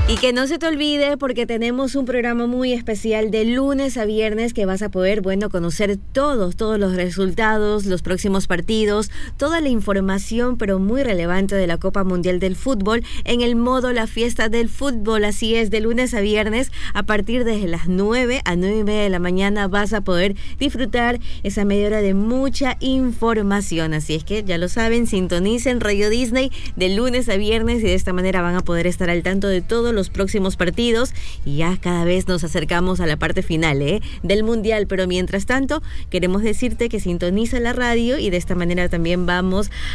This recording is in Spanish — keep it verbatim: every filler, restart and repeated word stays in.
Y que no se te olvide porque tenemos un programa muy especial de lunes a viernes que vas a poder, bueno, conocer todos, todos los resultados, los próximos partidos, toda la información, pero muy relevante de la Copa Mundial del Fútbol en el modo La Fiesta del Fútbol. Así es, de lunes a viernes a partir de las nueve a nueve y media de la mañana vas a poder disfrutar esa media hora de mucha información. Así es que ya lo saben, sintonicen Radio Disney de lunes a viernes y de esta manera van a poder estar al tanto de todos los próximos partidos y ya cada vez nos acercamos a la parte final ¿eh? del Mundial, pero mientras tanto queremos decirte que sintoniza la radio y de esta manera también vamos